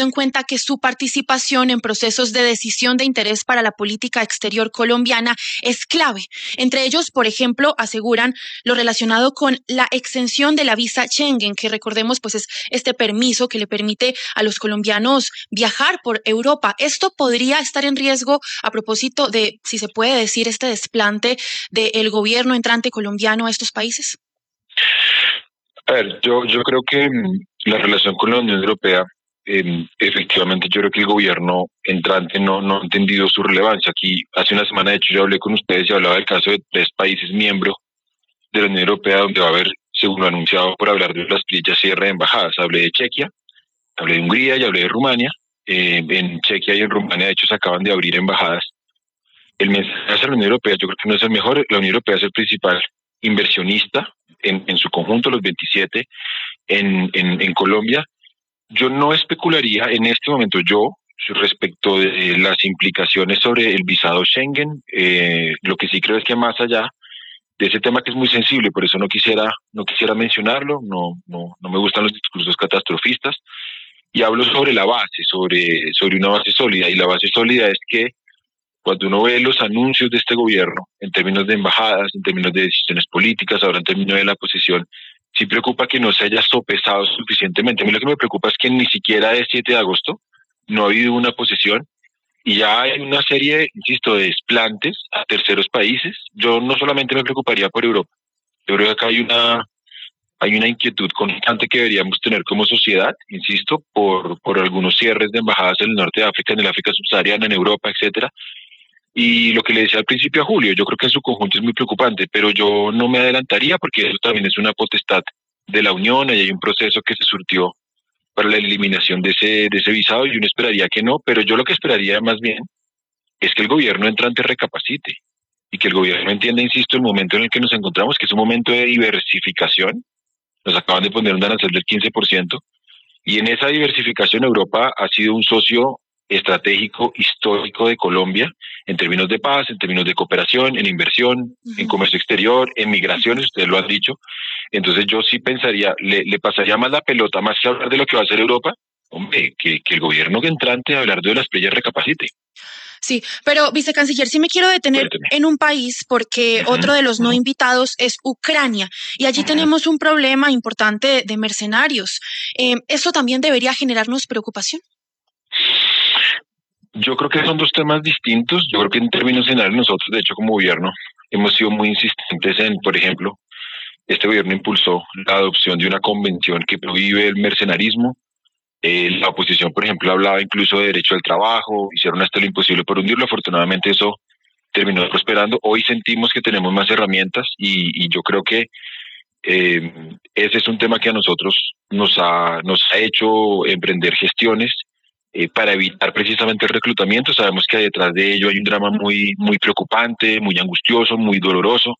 en cuenta que su participación en procesos de decisión de interés para la política exterior colombiana es clave. Entre ellos, por ejemplo, aseguran lo relacionado con la exención de la visa Schengen, que recordemos pues es este permiso que le permite a los colombianos viajar por Europa. Esto podría estar en riesgo a propósito de, si se puede decir, este desplante del gobierno entrante colombiano a estos países. A ver, yo creo que la relación con la Unión Europea, efectivamente, yo creo que el gobierno entrante no ha entendido su relevancia. Aquí, hace una semana, de hecho, yo hablé con ustedes y hablaba del caso de 3 países miembros de la Unión Europea, donde va a haber, según lo anunciado, por hablar de las prillas cierre de embajadas. Hablé de Chequia, hablé de Hungría y hablé de Rumania. En Chequia y en Rumania, de hecho, se acaban de abrir embajadas. El mensaje hacia la Unión Europea yo creo que no es el mejor. La Unión Europea es el principal inversionista en su conjunto, los 27, en Colombia. Yo no especularía en este momento respecto de las implicaciones sobre el visado Schengen. Lo que sí creo es que más allá de ese tema, que es muy sensible, por eso no quisiera mencionarlo, no me gustan los discursos catastrofistas, y hablo sobre la base, sobre una base sólida, y la base sólida es que cuando uno ve los anuncios de este gobierno, en términos de embajadas, en términos de decisiones políticas, ahora en términos de la posición, sí preocupa que no se haya sopesado suficientemente. A mí lo que me preocupa es que ni siquiera el 7 de agosto no ha habido una posición, y ya hay una serie, insisto, de desplantes a terceros países. Yo no solamente me preocuparía por Europa, yo creo que acá hay una inquietud constante que deberíamos tener como sociedad, insisto, por algunos cierres de embajadas en el norte de África, en el África subsahariana, en Europa, etcétera. Y lo que le decía al principio a Julio, yo creo que en su conjunto es muy preocupante, pero yo no me adelantaría porque eso también es una potestad de la Unión, y hay un proceso que se surtió para la eliminación de ese visado, y uno esperaría que no, pero yo lo que esperaría más bien es que el gobierno entrante recapacite y que el gobierno entienda, insisto, el momento en el que nos encontramos, que es un momento de diversificación. Nos acaban de poner un arancel del 15%, y en esa diversificación Europa ha sido un socio estratégico, histórico de Colombia, en términos de paz, en términos de cooperación, en inversión, en comercio exterior, en migraciones, ustedes lo han dicho. Entonces yo sí pensaría, le pasaría más la pelota, más que hablar de lo que va a hacer Europa, hombre, que el gobierno entrante, hablar de las playas, recapacite. Sí, pero vicecanciller, sí me quiero detener en un país porque otro de los no invitados es Ucrania, y allí tenemos un problema importante de mercenarios. ¿Esto también debería generarnos preocupación? Yo creo que son dos temas distintos. Yo creo que en términos generales nosotros, de hecho, como gobierno, hemos sido muy insistentes en, por ejemplo, este gobierno impulsó la adopción de una convención que prohíbe el mercenarismo. La oposición, por ejemplo, hablaba incluso de derecho al trabajo, hicieron hasta lo imposible por hundirlo. Afortunadamente eso terminó prosperando. Hoy sentimos que tenemos más herramientas, y yo creo que ese es un tema que a nosotros nos ha hecho emprender gestiones para evitar precisamente el reclutamiento. Sabemos que detrás de ello hay un drama muy preocupante, muy angustioso, muy doloroso.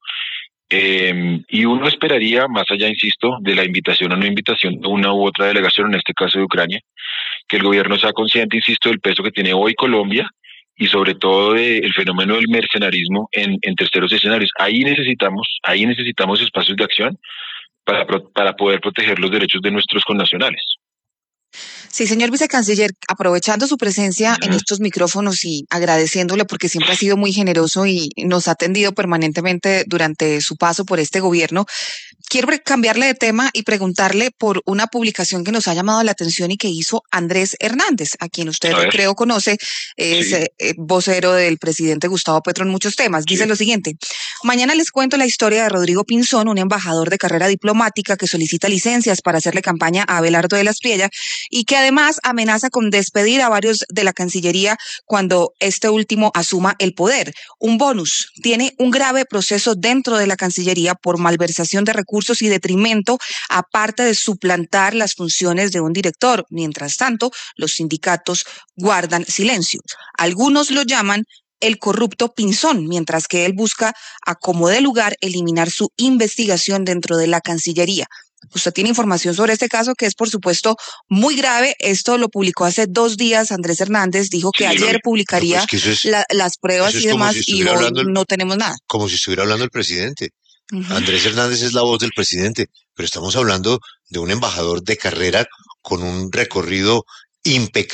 Y uno esperaría, más allá, insisto, de la invitación o no invitación de una u otra delegación, en este caso de Ucrania, que el gobierno sea consciente, insisto, del peso que tiene hoy Colombia, y sobre todo del fenómeno del mercenarismo en terceros escenarios. Ahí necesitamos espacios de acción para poder proteger los derechos de nuestros connacionales. Sí, señor vicecanciller, aprovechando su presencia en estos micrófonos y agradeciéndole porque siempre ha sido muy generoso y nos ha atendido permanentemente durante su paso por este gobierno, quiero cambiarle de tema y preguntarle por una publicación que nos ha llamado la atención y que hizo Andrés Hernández, a quien usted creo conoce, es vocero del presidente Gustavo Petro en muchos temas. Dice lo siguiente: mañana les cuento la historia de Rodrigo Pinzón, un embajador de carrera diplomática que solicita licencias para hacerle campaña a Abelardo de la Espriella y que además amenaza con despedir a varios de la Cancillería cuando este último asuma el poder. Un bonus: tiene un grave proceso dentro de la Cancillería por malversación de recursos y detrimento, aparte de suplantar las funciones de un director. Mientras tanto, los sindicatos guardan silencio. Algunos lo llaman el corrupto Pinzón, mientras que él busca, a como dé lugar, eliminar su investigación dentro de la Cancillería. Usted tiene información sobre este caso, que es, por supuesto, muy grave. Esto lo publicó hace 2 días Andrés Hernández. Dijo que ayer publicaría las pruebas y demás, y hoy no tenemos nada. Como si estuviera hablando el presidente. Andrés Hernández es la voz del presidente, pero estamos hablando de un embajador de carrera con un recorrido impecable